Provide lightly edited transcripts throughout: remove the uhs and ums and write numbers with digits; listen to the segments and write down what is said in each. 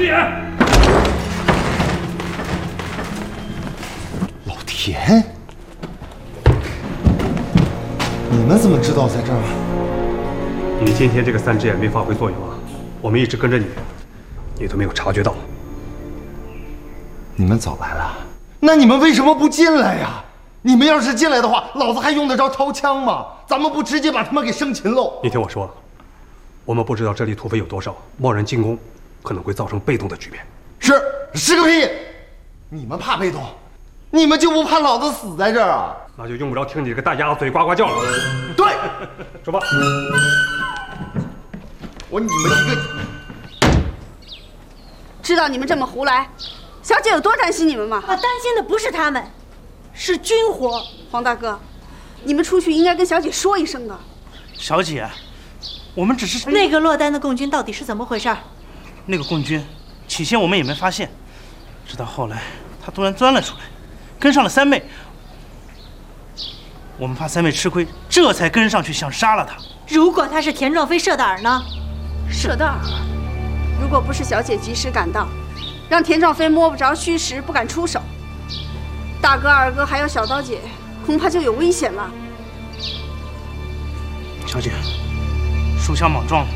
只眼！ 老田，你们怎么知道在这儿？ 你今天这个3只眼没发挥作用啊！我们一直跟着你，你都没有察觉到。 你们早来了，那你们为什么不进来呀？你们要是进来的话，老子还用得着掏枪吗？咱们不直接把他们给生擒喽？ 你听我说，我们不知道这里土匪有多少，贸然进攻可能会造成被动的局面。 是个屁！你们怕被动，你们就不怕老子死在这儿啊？ 那就用不着听你这个大鸭子嘴呱呱叫了。 对， 说吧。 你们一个知道你们这么胡来，小姐有多担心你们吗？ 我担心的不是他们，是军火。 黄大哥，你们出去应该跟小姐说一声的。 小姐，我们只是那个落单的共军到底是怎么回事？ 那个共军，起先我们也没发现，直到后来他突然钻了出来，跟上了三妹。我们怕三妹吃亏，这才跟上去想杀了他。 如果他是田壮飞射的饵呢？ 射的饵，如果不是小姐及时赶到，让田壮飞摸不着虚实，不敢出手，大哥、二哥还有小刀姐，恐怕就有危险了。 小姐，属下莽撞了。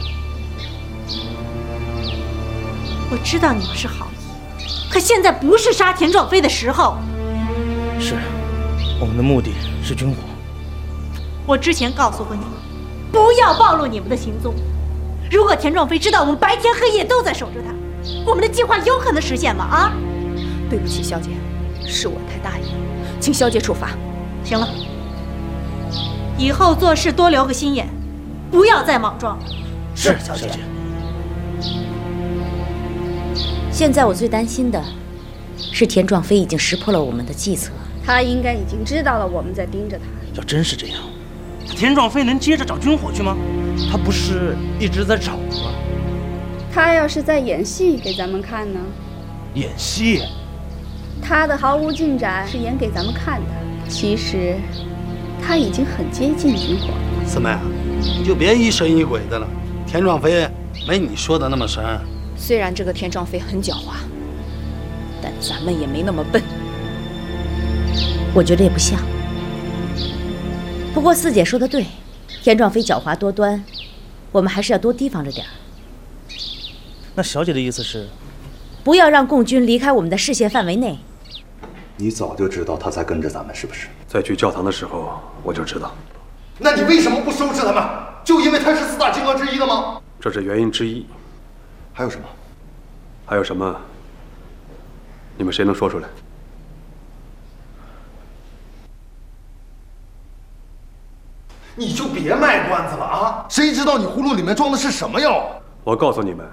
我知道你们是好意，可现在不是杀田壮飞的时候。 是，我们的目的是军火。 我之前告诉过你们，不要暴露你们的行踪。如果田壮飞知道我们白天黑夜都在守着他，我们的计划有可能实现吗？啊！ 对不起，小姐，是我太大意了，请小姐处罚。 行了，以后做事多留个心眼，不要再莽撞了。 是，小姐。 现在我最担心的是田壮飞已经识破了我们的计策， 他应该已经知道了我们在盯着他。 要真是这样，田壮飞能接着找军火去吗？他不是一直在找吗？ 他要是在演戏给咱们看呢？ 演戏？ 他的毫无进展是演给咱们看的，其实他已经很接近军火了。 四妹啊，你就别疑神疑鬼的了，田壮飞没你说的那么神。 虽然这个田壮飞很狡猾，但咱们也没那么笨。 我觉得也不像。不过四姐说的对，田壮飞狡猾多端，我们还是要多提防着点儿。 那小姐的意思是， 不要让共军离开我们的视线范围内。 你早就知道他在跟着咱们，是不是？ 在去教堂的时候我就知道。 那你为什么不收拾他们？就因为他是4大金刚之一的吗？ 这是原因之一。 还有什么？ 还有什么？你们谁能说出来？ 你就别卖关子了啊！谁知道你葫芦里面装的是什么药？ 我告诉你们，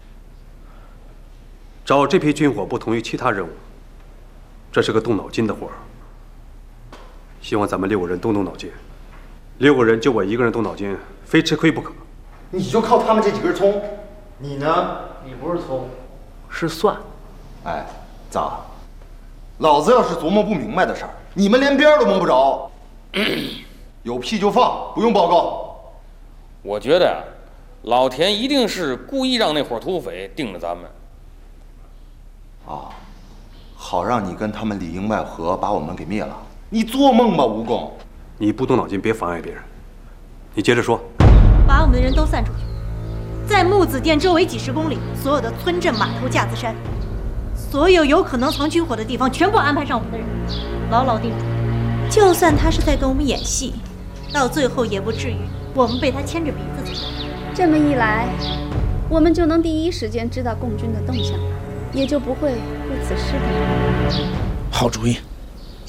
找这批军火不同于其他任务，这是个动脑筋的活儿。希望咱们6个人动动脑筋，6个人就我一个人动脑筋，非吃亏不可。 你就靠他们这几根葱，你呢？ 你不是葱，是蒜。 哎，咋？老子要是琢磨不明白的事儿，你们连边都摸不着。有屁就放，不用报告。 我觉得呀，老田一定是故意让那伙土匪盯着咱们。 啊，好让你跟他们里应外合，把我们给灭了。你做梦吧，蜈蚣！ 你不动脑筋，别妨碍别人。你接着说。 把我们的人都散出去，在木子店周围几10公里，所有的村镇、码头、架子山，所有有可能藏军火的地方，全部安排上我们的人，牢牢盯住。就算他是在跟我们演戏，到最后也不至于我们被他牵着鼻子走。 这么一来，我们就能第一时间知道共军的动向了，也就不会为此失礼。 好主意。